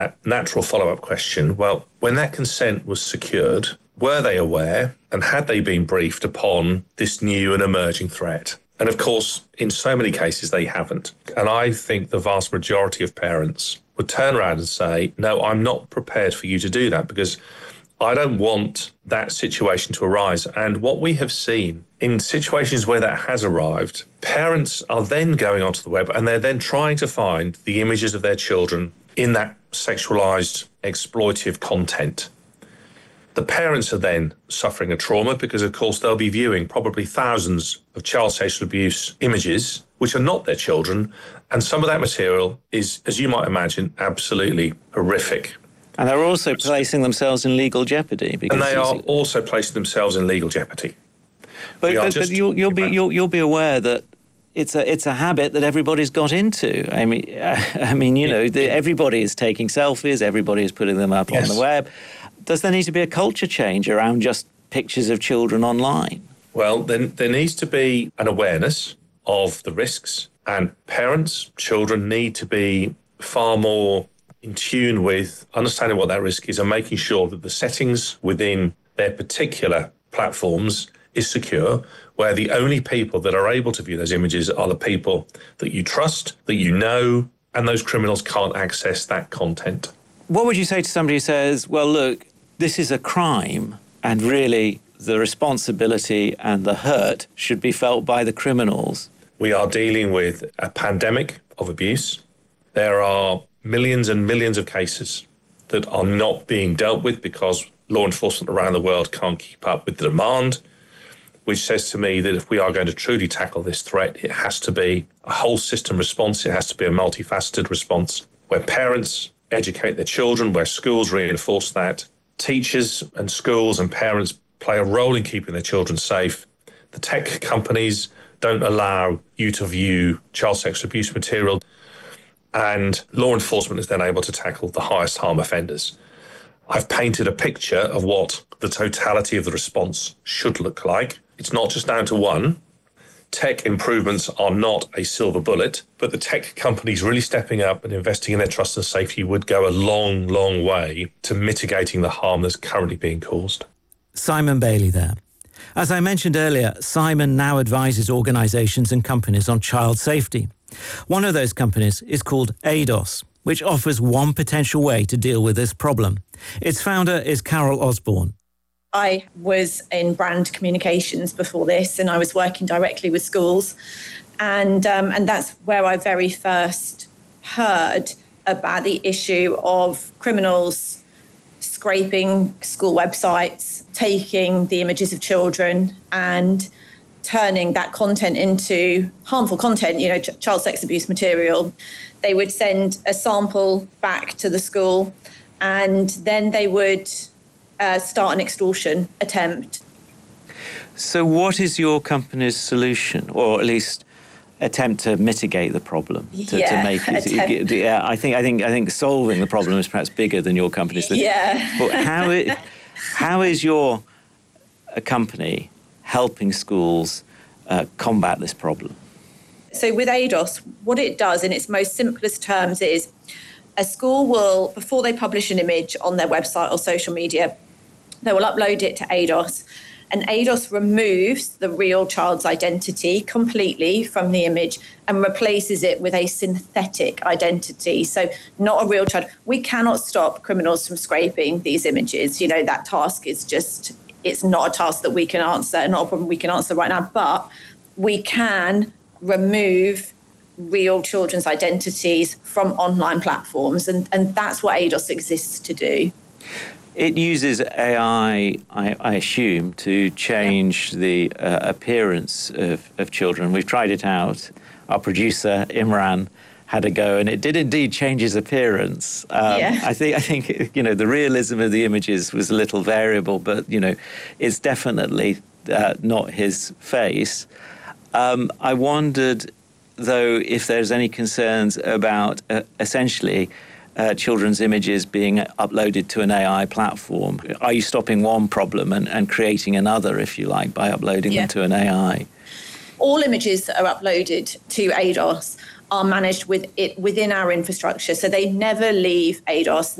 A natural follow-up question, well, when that consent was secured, were they aware and had they been briefed upon this new and emerging threat? And of course, in so many cases, they haven't. And I think the vast majority of parents would turn around and say, no, I'm not prepared for you to do that because I don't want that situation to arise. And what we have seen in situations where that has arrived, parents are then going onto the web and they're then trying to find the images of their children in that sexualized, exploitive content. The parents are then suffering a trauma because, of course, they'll be viewing probably thousands of child sexual abuse images, which are not their children. And some of that material is, as you might imagine, absolutely horrific. And they're also placing themselves in legal jeopardy. And they are also placing themselves in legal jeopardy. But you'll be aware that it's a habit that everybody's got into. I mean, everybody is taking selfies, everybody is putting them up on the web. Does there need to be a culture change around just pictures of children online? Well, then there needs to be an awareness of the risks, and parents, children need to be far more in tune with understanding what that risk is and making sure that the settings within their particular platforms is secure, where the only people that are able to view those images are the people that you trust, that you know, and those criminals can't access that content. What would you say to somebody who says, well, look, this is a crime and really the responsibility and the hurt should be felt by the criminals? We are dealing with a pandemic of abuse. There are millions and millions of cases that are not being dealt with because law enforcement around the world can't keep up with the demand, which says to me that if we are going to truly tackle this threat, it has to be a whole system response. It has to be a multifaceted response where parents educate their children, where schools reinforce that. Teachers and schools and parents play a role in keeping their children safe. The tech companies don't allow you to view child sexual abuse material. And law enforcement is then able to tackle the highest harm offenders. I've painted a picture of what the totality of the response should look like. It's not just down to one. Tech improvements are not a silver bullet, but the tech companies really stepping up and investing in their trust and safety would go a long, long way to mitigating the harm that's currently being caused. Simon Bailey there. As I mentioned earlier, Simon now advises organisations and companies on child safety. One of those companies is called ADOS, which offers one potential way to deal with this problem. Its founder is Carol Osborne. I was in brand communications before this, and I was working directly with schools. And that's where I very first heard about the issue of criminals scraping school websites, taking the images of children and turning that content into harmful content, child sex abuse material. They would send a sample back to the school and then they would start an extortion attempt. So what is your company's solution, or at least attempt to mitigate the problem? To make it, I think solving the problem is perhaps bigger than your company's solution. Yeah. But how is your company helping schools combat this problem? So with ADOS, what it does in its most simplest terms is a school will, before they publish an image on their website or social media, they will upload it to ADOS. And ADOS removes the real child's identity completely from the image and replaces it with a synthetic identity. So not a real child. We cannot stop criminals from scraping these images. That task is just, it's not a task that we can answer, not a problem we can answer right now, but we can remove real children's identities from online platforms. And that's what ADOS exists to do. It uses AI, I assume, to change the appearance of children. We've tried it out. Our producer, Imran, had a go, and it did indeed change his appearance. I think the realism of the images was a little variable, but, it's definitely not his face. I wondered, though, if there's any concerns about essentially children's images being uploaded to an AI platform. Are you stopping one problem and creating another, if you like, by uploading them to an AI? All images that are uploaded to ADOS are managed within our infrastructure. So they never leave ADOS.